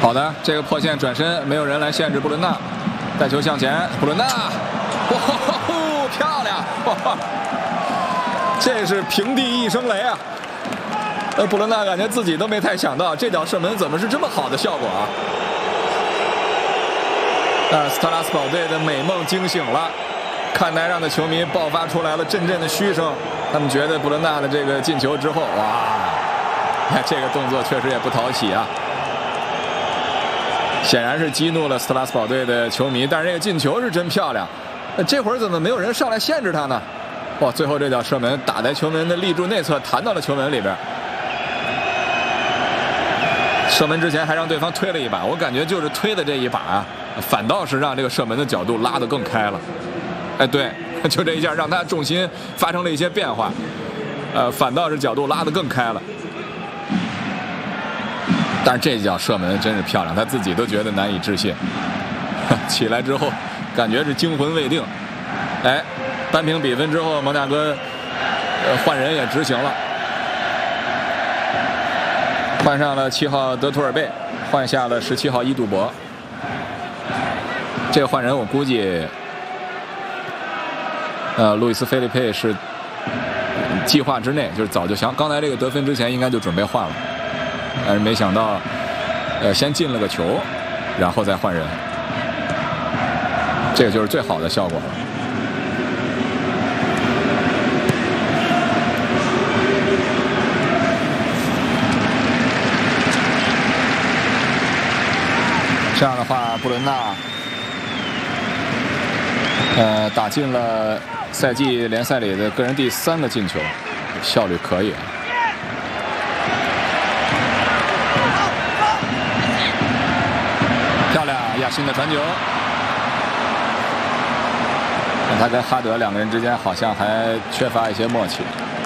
好的，这个破线转身，没有人来限制布伦纳，带球向前，布伦纳，哇，漂亮！哇，这是平地一声雷啊！布伦纳感觉自己都没太想到，这脚射门怎么是这么好的效果啊？斯特拉斯堡队的美梦惊醒了，看台上的球迷爆发出来了阵阵的嘘声，他们觉得布伦纳的这个进球之后，哇，这个动作确实也不讨喜啊。显然是激怒了斯特拉斯堡队的球迷，但是这个进球是真漂亮。这会儿怎么没有人上来限制他呢？哇，最后这脚射门打在球门的立柱内侧，弹到了球门里边。射门之前还让对方推了一把，我感觉就是推的这一把啊，反倒是让这个射门的角度拉得更开了。哎，对，就这一下让他重心发生了一些变化，反倒是角度拉得更开了。但是这脚射门真是漂亮，他自己都觉得难以置信。起来之后，感觉是惊魂未定。哎，扳平比分之后，蒙纳哥换人也执行了，换上了7号德图尔贝，换下了17号伊杜博。这个换人我估计，路易斯菲利佩是计划之内，就是早就想，刚才这个得分之前应该就准备换了。但是没想到，先进了个球，然后再换人，这个就是最好的效果。这样的话，布伦纳，打进了赛季联赛里的个人第3个进球，效率可以啊。漂亮，亚辛的传球。他跟哈德2个人之间好像还缺乏一些默契。